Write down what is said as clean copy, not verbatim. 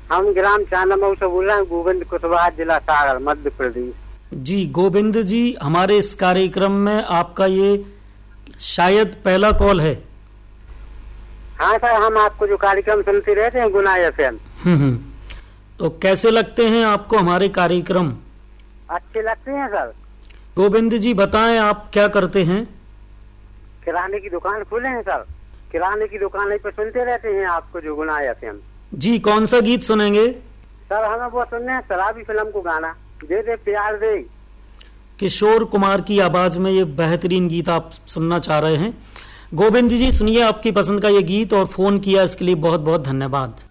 हम ग्राम चांदमऊ से बोल रहे हैं, गोविंद कुशवाहा, जिला सागर, मध्य प्रदेश। जी गोविंद जी, हमारे इस कार्यक्रम में आपका ये शायद पहला कॉल है। हाँ सर, हम आपको जो कार्यक्रम सुनते रहते हैं गुना FM। तो कैसे लगते हैं आपको हमारे कार्यक्रम? अच्छे लगते हैं सर। गोविंद जी बताएं, आप क्या करते हैं? किराने की दुकान खोले हैं सर, किराने की दुकान पे सुनते रहते हैं आपको जो गुना FM। जी कौन सा गीत सुनेंगे? सर हमें वो सुनने हैं शराबी फिल्म को गाना, दे दे प्यार दे। किशोर कुमार की आवाज में ये बेहतरीन गीत आप सुनना चाह रहे हैं। गोविंद जी सुनिए आपकी पसंद का ये गीत, और फोन किया इसके लिए बहुत बहुत धन्यवाद।